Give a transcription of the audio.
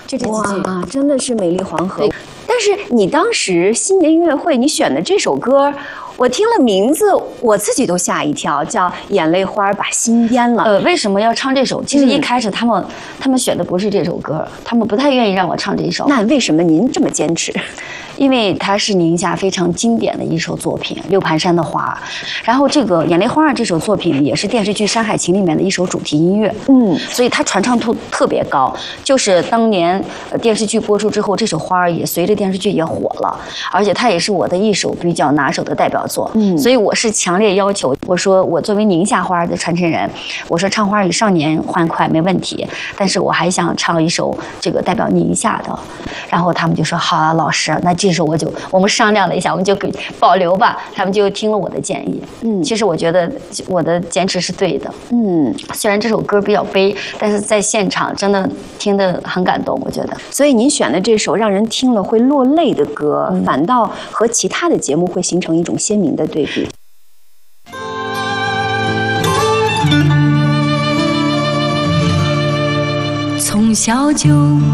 就这几句啊，真的是美丽黄河。但是你当时新年音乐会你选的这首歌，我听了名字我自己都吓一跳，叫《眼泪花把心淹了》。 为什么要唱这首？其实一开始他们选的不是这首歌，他们不太愿意让我唱这一首。 那为什么您这么坚持？ 因为它是宁夏非常经典的一首作品《六盘山的花》，然后这个《眼泪花》这首作品也是电视剧《山海情》里面的一首主题音乐，所以它传唱度特别高。就是当年电视剧播出之后，这首花也随着电视剧也火了，而且它也是我的一首比较拿手的代表作。所以我是强烈要求，我说我作为宁夏花的传承人，我说唱花与少年欢快没问题，但是我还想唱一首这个代表宁夏的。然后他们就说好啊，老师，那这首我们商量了一下，我们就给保留吧。他们就听了我的建议。其实我觉得我的坚持是对的。虽然这首歌比较悲，但是在现场真的听得很感动，我觉得。 所以您选的这首让人听了会落泪的歌，反倒和其他的节目会形成一种鲜明的对比。 从小就